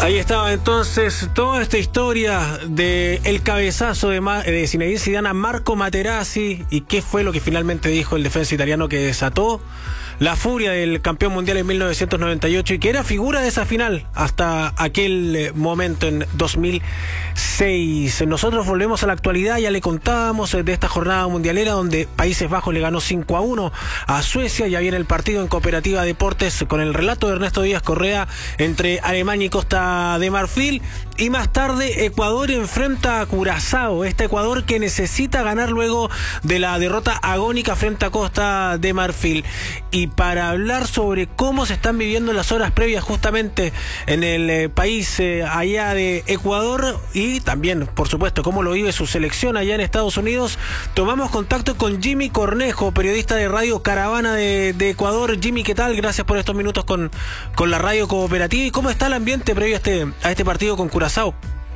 Ahí estaba entonces toda esta historia de el cabezazo de Zinedine Zidane a Marco Materazzi y qué fue lo que finalmente dijo el defensa italiano que desató la furia del campeón mundial en 1998 y que era figura de esa final hasta aquel momento en 2006. Nosotros volvemos a la actualidad, ya le contábamos de esta jornada mundialera donde Países Bajos le ganó 5-1 a Suecia. Ya viene el partido en Cooperativa Deportes con el relato de Ernesto Díaz Correa entre Alemania y Costa de Marfil, y más tarde Ecuador enfrenta a Curazao, este Ecuador que necesita ganar luego de la derrota agónica frente a Costa de Marfil. Y para hablar sobre cómo se están viviendo las horas previas justamente en el país allá de Ecuador y también, por supuesto, cómo lo vive su selección allá en Estados Unidos, tomamos contacto con Jimmy Cornejo, periodista de Radio Caravana de Ecuador. Jimmy, ¿qué tal? Gracias por estos minutos con la Radio Cooperativa. ¿Y cómo está el ambiente previo a este partido con Curazao?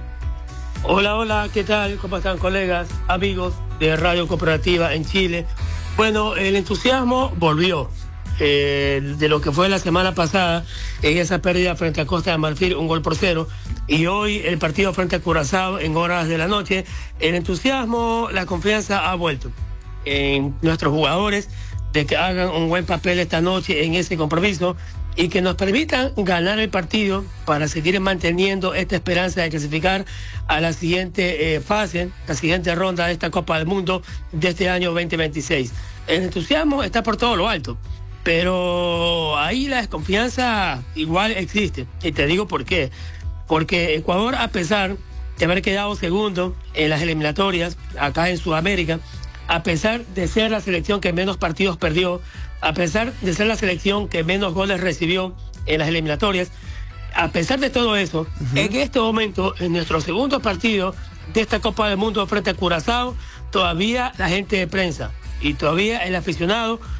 Hola, ¿qué tal? ¿Cómo están, colegas, amigos de Radio Cooperativa en Chile? Bueno, el entusiasmo volvió. De lo que fue la semana pasada en esa pérdida frente a Costa de Marfil, 1-0, y hoy el partido frente a Curazao en horas de la noche. El entusiasmo, la confianza ha vuelto en nuestros jugadores de que hagan un buen papel esta noche en ese compromiso y que nos permitan ganar el partido para seguir manteniendo esta esperanza de clasificar a la siguiente fase, la siguiente ronda de esta Copa del Mundo de este año 2026. El entusiasmo está por todo lo alto, pero ahí la desconfianza igual existe. Y te digo por qué. Porque Ecuador, a pesar de haber quedado segundo en las eliminatorias acá en Sudamérica, a pesar de ser la selección que menos partidos perdió, a pesar de ser la selección que menos goles recibió en las eliminatorias, a pesar de todo eso, en este momento, en nuestro segundo partido de esta Copa del Mundo frente a Curazao, todavía la gente de prensa y todavía el aficionado